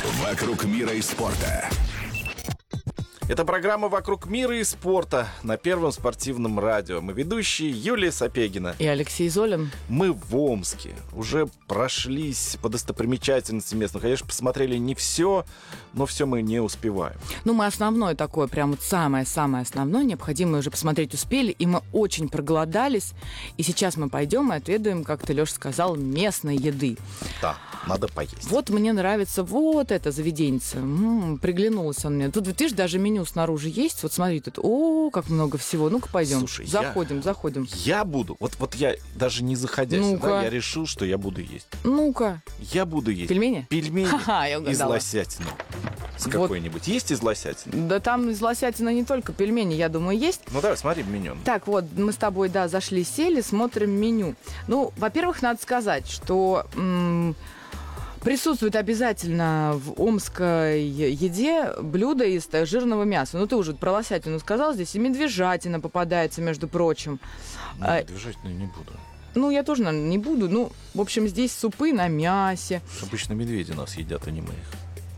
«Вокруг мира и спорта». Это программа «Вокруг мира и спорта» на Первом спортивном радио. Мы ведущие Юлия Сапегина и Алексей Золин. Мы в Омске. Уже прошлись по достопримечательностям местным. Конечно, посмотрели не все, но все мы не успеваем. Ну, мы основное такое, прям вот самое-самое основное, необходимое уже посмотреть успели, и мы очень проголодались. И сейчас мы пойдем и отведаем, как ты, Леша, сказал, местной еды. Да, надо поесть. Вот мне нравится вот это заведеньце. Приглянулось он мне. Тут, видишь, даже меню снаружи есть. Вот смотри, тут, как много всего. Ну-ка, пойдем. Слушай, заходим. Я буду, вот я даже не заходя сюда, я решил, что я буду есть. Ну-ка. Я буду есть. Пельмени? Пельмени я из лосятины. С какой-нибудь. Есть из лосятины? Да там из лосятины не только пельмени, я думаю, есть. Ну, давай, смотри меню. Так, вот, мы с тобой, зашли, сели, смотрим меню. Ну, во-первых, надо сказать, что присутствует обязательно в омской еде блюдо из жирного мяса. Ну, ты уже про лосятину сказал, здесь и медвежатина попадается, между прочим. Медвежатину не буду. Ну, я тоже, наверное, не буду. Ну, в общем, здесь супы на мясе. Обычно медведи нас едят, а не мы их.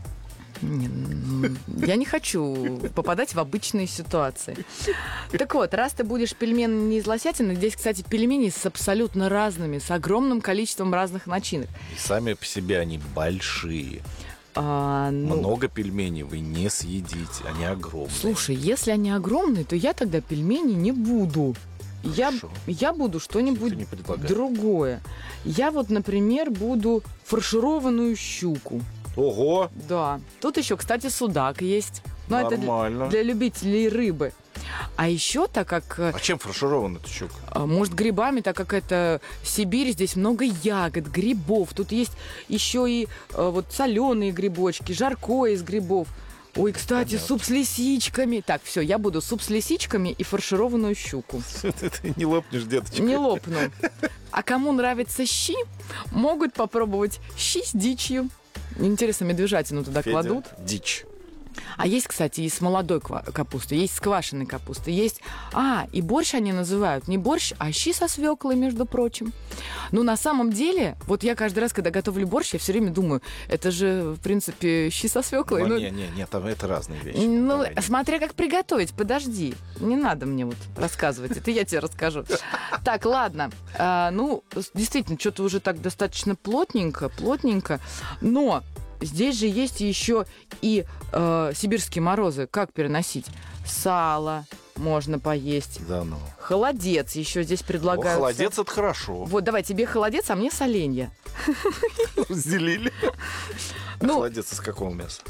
Я не хочу попадать в обычные ситуации. Так вот, раз ты будешь пельмени не из лосятины, здесь, кстати, пельмени с абсолютно разными, с огромным количеством разных начинок. И сами по себе они большие. Много пельменей вы не съедите, они огромные. Слушай, если они огромные, то я тогда пельмени не буду. Я буду что-нибудь другое. Я вот, например, буду фаршированную щуку. Ого! Да. Тут еще, кстати, судак есть. Но нормально. Это для любителей рыбы. А еще, так как... А чем фарширован эта щука? Может, грибами, так как это Сибирь, здесь много ягод, грибов. Тут есть еще и вот соленые грибочки, жаркое из грибов. Ой, кстати, понятно. Суп с лисичками. Так, все, я буду суп с лисичками и фаршированную щуку. Ты не лопнешь, деточка. Не лопну. А кому нравятся щи, могут попробовать щи с дичью. Интересно, медвежатину туда кладут? Дичь. А есть, кстати, и с молодой капустой, есть с квашеной капустой, есть... и борщ они называют не борщ, а щи со свеклой, между прочим. Ну, на самом деле, вот я каждый раз, когда готовлю борщ, я все время думаю, это же, в принципе, щи со свеклой. Нет, там это разные вещи. Ну, смотря как приготовить, подожди. Не надо мне вот рассказывать, это я тебе расскажу. Так, ладно. Действительно, что-то уже так достаточно плотненько, но... Здесь же есть еще и сибирские морозы. Как переносить? Сало можно поесть. Да ну. Холодец еще здесь предлагают. Холодец – это хорошо. Вот, давай, тебе холодец, а мне соленья. Разделили. Холодец из какого мяса?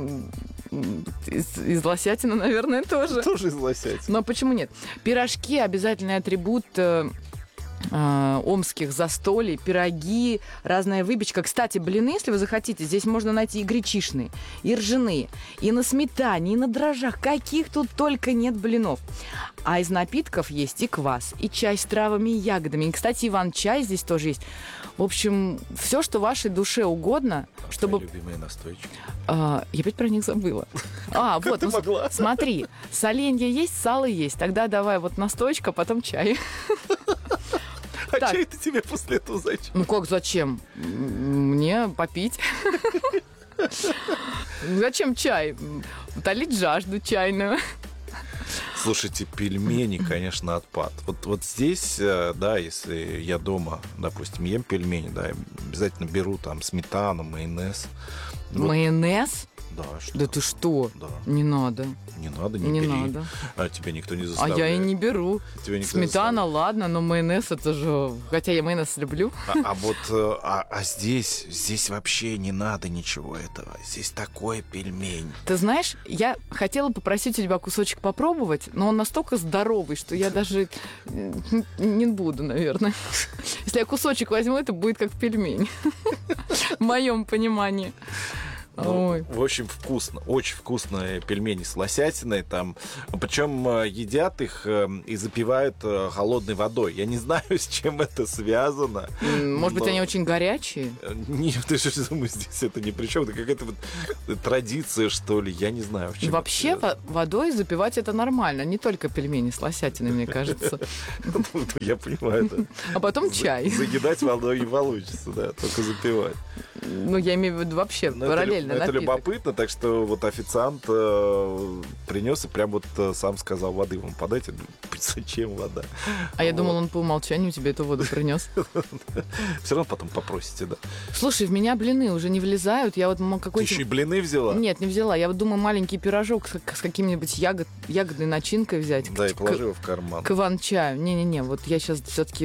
Из лосятины, наверное, тоже. Тоже из лосятины. Но почему нет? Пирожки – обязательный атрибут омских застолий, пироги, разная выпечка. Кстати, блины, если вы захотите, здесь можно найти и гречишные, и ржаные, и на сметане, и на дрожжах. Каких тут только нет блинов. А из напитков есть и квас, и чай с травами и ягодами. И, кстати, Иван-чай здесь тоже есть. В общем, все, что вашей душе угодно, чтобы... Твои любимые настойчики. Я опять про них забыла. Вот, смотри, соленья есть, сало есть. Тогда давай вот настоечка, а потом чай. А чай-то тебе после этого зачем? Ну как зачем? Мне попить. Зачем чай? Утолить жажду чайную. Слушайте, пельмени, конечно, отпад. Вот здесь, да, если я дома, допустим, ем пельмени, да, обязательно беру там сметану, майонез. Майонез? Да, что? Да ты что? Да. Не надо. Не надо, не бери. Надо. А тебя никто не заставляет. А я и не беру. Сметана, ладно, но майонез это же... Хотя я майонез люблю. Здесь вообще не надо ничего этого. Здесь такой пельмень. Ты знаешь, я хотела попросить у тебя кусочек попробовать, но он настолько здоровый, что я даже не буду, наверное. Если я кусочек возьму, это будет как пельмень. В моем понимании. В общем, вкусно. Очень вкусные пельмени с лосятиной. Там, причем едят их и запивают холодной водой. Я не знаю, с чем это связано. Может быть, они очень горячие? Нет, ты что думаешь, здесь это ни при чем. Это какая-то традиция, что ли. Я не знаю, в чем. Вообще, водой запивать это нормально. Не только пельмени с лосятиной, мне кажется. Я понимаю, да. А потом чай. Заедать водой не получится, да, только запивать. Ну, я имею в виду вообще параллельно. Правильно, это напиток. любопытно, так что вот официант принес и прям вот сам сказал: воды вам подайте. Зачем вода? А я думал, он по умолчанию тебе эту воду принес. Все равно потом попросите, да. Слушай, в меня блины уже не влезают. Я вот Ты какой-то... еще и блины взяла? Нет, не взяла. Я вот думаю, маленький пирожок с каким-нибудь ягодной начинкой взять. Да, и положи его в карман. К иван-чаю. Не-не-не, вот я сейчас все-таки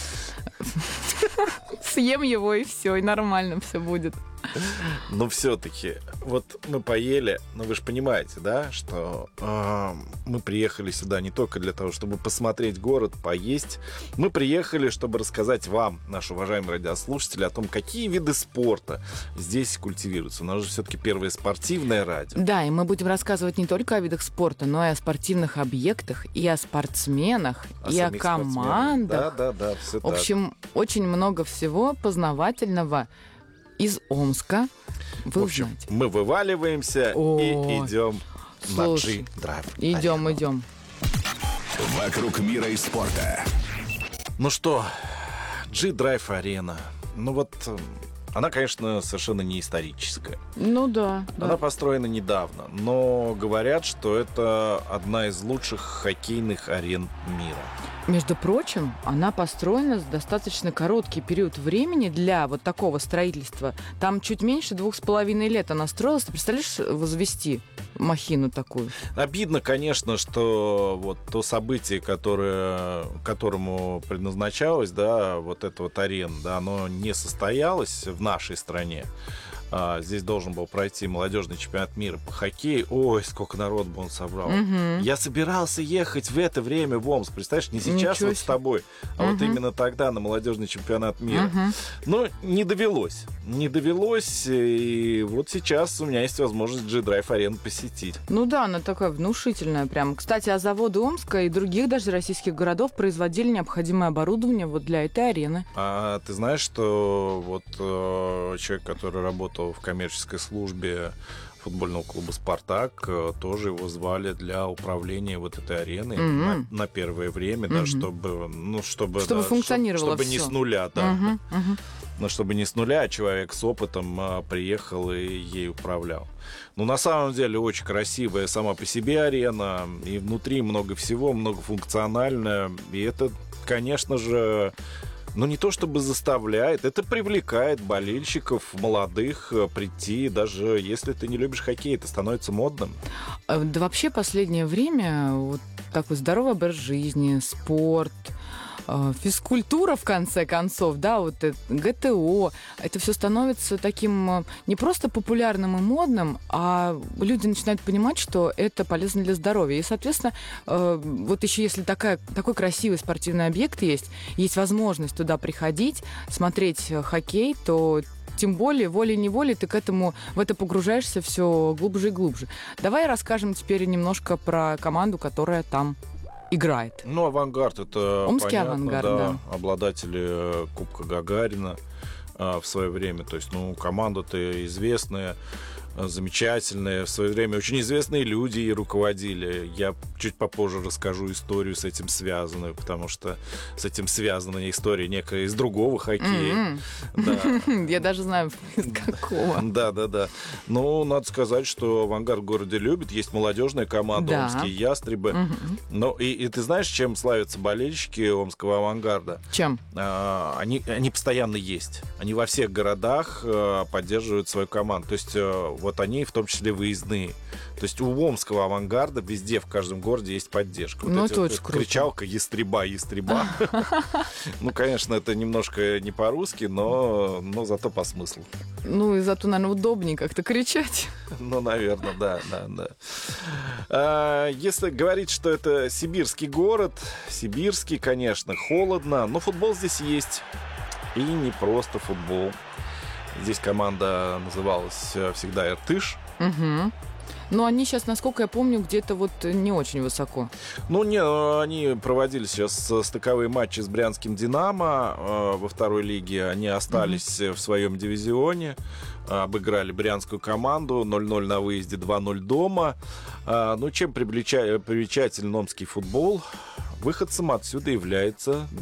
съем его, и все, и нормально все будет. Но все-таки, вот мы поели, но вы же понимаете, да, что мы приехали сюда не только для того, чтобы посмотреть город, поесть. Мы приехали, чтобы рассказать вам, наши уважаемые радиослушатели, о том, какие виды спорта здесь культивируются. У нас же все-таки первое спортивное радио. Да, и мы будем рассказывать не только о видах спорта, но и о спортивных объектах, и о спортсменах, и о самих командах. спортсменах. Да, все В общем, очень много всего познавательного из Омска. Вы В общем, узнаете. мы вываливаемся и идем на Слушай, G-Drive. Идем. Вокруг мира и спорта. Ну что, G-Drive арена. Ну вот, она, конечно, совершенно не историческая. Ну да. Она построена недавно, но говорят, что это одна из лучших хоккейных арен мира. Между прочим, она построена за достаточно короткий период времени для вот такого строительства. Там чуть меньше 2,5 лет она строилась. Ты представляешь, возвести махину такую? Обидно, конечно, что вот то событие, которому предназначалось, да, вот эта вот арена, да, оно не состоялось в нашей стране. Здесь должен был пройти молодежный чемпионат мира по хоккею. Ой, сколько народ бы он собрал. Я собирался ехать в это время в Омск. Представляешь, не сейчас Ничего вот с тобой, а вот именно тогда на молодежный чемпионат мира. Но не довелось. Не довелось. И вот сейчас у меня есть возможность G-Drive арену посетить. Ну да, она такая внушительная прям. Кстати, а заводы Омска и других даже российских городов производили необходимое оборудование вот для этой арены. А ты знаешь, что вот человек, который работал в коммерческой службе футбольного клуба «Спартак», тоже его звали для управления вот этой ареной на первое время, да, чтобы функционировало чтобы не всё. с нуля, да. Но чтобы не с нуля, а человек с опытом приехал и ей управлял. Ну, на самом деле, очень красивая сама по себе арена, и внутри много всего, многофункциональная, и это, конечно же, ну, не то чтобы заставляет, это привлекает болельщиков молодых прийти, даже если ты не любишь хоккей, это становится модным. Да вообще последнее время вот такой здоровый образ жизни, спорт, физкультура, в конце концов, да, вот это, ГТО, это все становится таким не просто популярным и модным, а люди начинают понимать, что это полезно для здоровья. И, соответственно, вот еще если такой красивый спортивный объект есть возможность туда приходить, смотреть хоккей, то тем более, волей-неволей ты в это погружаешься все глубже и глубже. Давай расскажем теперь немножко про команду, которая там играет. Ну, «Авангард» — это, Омский понятно, «Авангард», да, обладатели Кубка Гагарина в свое время. То есть, ну, команда-то известная, замечательные, в свое время очень известные люди и руководили. Я чуть попозже расскажу историю с этим связанную, потому что с этим связана история некая из другого хоккея. Я даже знаю, из какого. Да. Но надо сказать, что «Авангард» в городе любит. Есть молодежная команда, омские ястребы. Ну, и ты знаешь, чем славятся болельщики омского «Авангарда»? Чем? Они постоянно есть. Они во всех городах поддерживают свою команду. То есть вот они в том числе выездные. То есть у омского «Авангарда» везде, в каждом городе есть поддержка. Ну, это очень круто. Кричалка «Ястреба». Ну, конечно, это немножко не по-русски, но зато по смыслу. Ну, и зато, наверное, удобнее как-то кричать. Ну, наверное, да. Если говорить, что это сибирский город, сибирский, конечно, холодно, но футбол здесь есть. И не просто футбол. Здесь команда называлась всегда «Иртыш». Но они сейчас, насколько я помню, где-то вот не очень высоко. Ну, они проводили сейчас стыковые матчи с брянским «Динамо» во второй лиге. Они остались в своем дивизионе, обыграли брянскую команду 0-0 на выезде, 2-0 дома. Ну, чем примечателен омский футбол? Выходцем отсюда является